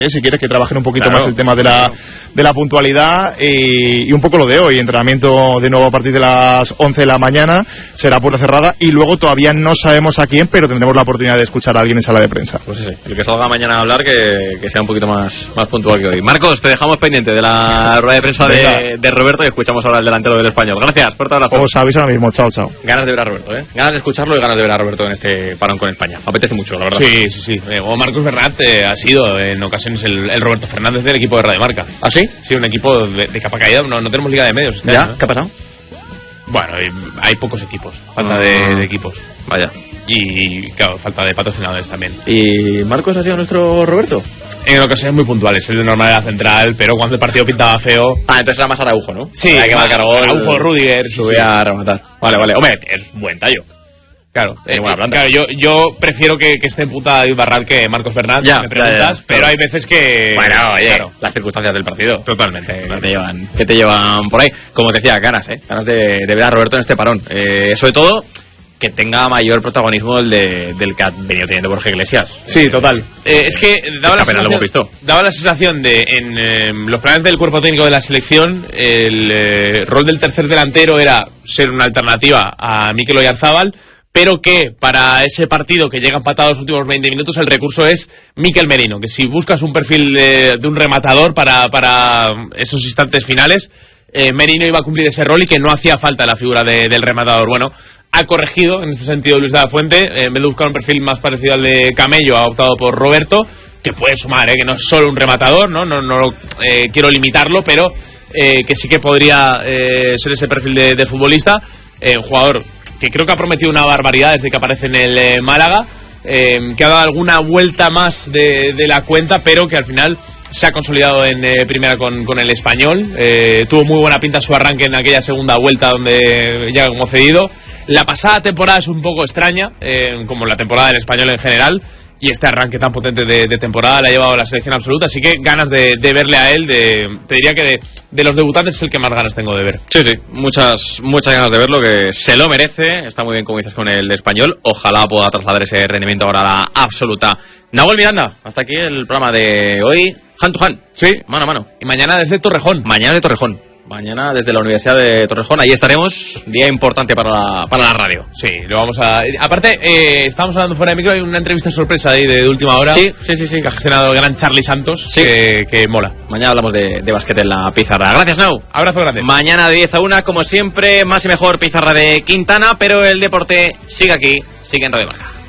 Si quieres que trabajen un poquito más el tema de la puntualidad y un poco lo de hoy, entrenamiento de nuevo a partir de las 11 de la mañana, será puerta cerrada y luego todavía no sabemos a quién, pero tendremos la oportunidad de escuchar a alguien en sala de prensa. Pues sí, el que salga mañana a hablar que sea un poquito más puntual que hoy. Marcos, te dejamos pendiente de la rueda de prensa de Roberto y escuchamos ahora al delantero del Español. Gracias, fuerte abrazo. Os aviso ahora mismo, chao. Ganas de ver a Roberto, ganas de escucharlo y ganas de ver a Roberto en este parón con España. Apetece mucho, la verdad. Sí. O Marcos Bernat ha sido en ocasiones el Roberto Fernández del equipo de Radio Marca. ¿Ah, sí? Sí, un equipo de capa caída. No tenemos liga de medios este ¿Ya? año, ¿no? ¿Qué ha pasado? Bueno, hay pocos equipos. Falta de equipos. Vaya. Y claro, falta de patrocinadores también. ¿Y Marcos ha sido nuestro Roberto? En ocasiones muy puntuales. El de normal era central, pero cuando el partido pintaba feo... Entonces era más Araujo, ¿no? Sí, hay que marcar gol. Araujo, Rudiger... Subía a rematar. Vale. Hombre, es buen tallo. Claro, buena planta. Claro, yo prefiero que esté en puta David Barral que Marcos Bernat, me preguntas, pero hay veces que... Bueno, oye, las circunstancias del partido. Totalmente. Que te llevan por ahí. Como te decía, ganas de ver a Roberto en este parón. Sobre todo, que tenga mayor protagonismo del que ha venido teniendo Borja Iglesias. Sí, total. Es que daba la sensación de, en los planes del cuerpo técnico de la selección, el rol del tercer delantero era ser una alternativa a Mikel Oyarzabal, pero que para ese partido que llega empatado los últimos 20 minutos el recurso es Mikel Merino, que si buscas un perfil de un rematador para esos instantes finales, Merino iba a cumplir ese rol y que no hacía falta la figura del rematador. Bueno, ha corregido en este sentido Luis de la Fuente, en vez de buscar un perfil más parecido al de Camello, ha optado por Roberto, que puede sumar, que no es solo un rematador, no quiero limitarlo, pero que sí que podría ser ese perfil de futbolista, un jugador que creo que ha prometido una barbaridad desde que aparece en el Málaga, que ha dado alguna vuelta más de la cuenta, pero que al final se ha consolidado en primera con el Español. Tuvo muy buena pinta su arranque en aquella segunda vuelta donde llega como cedido. La pasada temporada es un poco extraña, como la temporada del Español en general, y este arranque tan potente de temporada le ha llevado a la selección absoluta, así que ganas de verle a él, te diría que de los debutantes es el que más ganas tengo de ver. Sí, muchas ganas de verlo, que se lo merece, está muy bien como dices con el Español, ojalá pueda trasladar ese rendimiento ahora a la absoluta. Nahuel Miranda, hasta aquí el programa de hoy, hand to hand, sí, mano a mano. Y mañana desde Torrejón. Mañana desde la Universidad de Torrejón, ahí estaremos, día importante para la radio. Sí, lo vamos a... Aparte, estábamos hablando fuera de micro, hay una entrevista sorpresa ahí de última hora. Sí. Que ha gestionado el gran Charlie Santos, sí. que mola. Mañana hablamos de básquet en la pizarra. Gracias, Nau. Abrazo grande. Mañana de 10 a 1, como siempre, más y mejor pizarra de Quintana, pero el deporte sigue aquí, sigue en Radio Marca.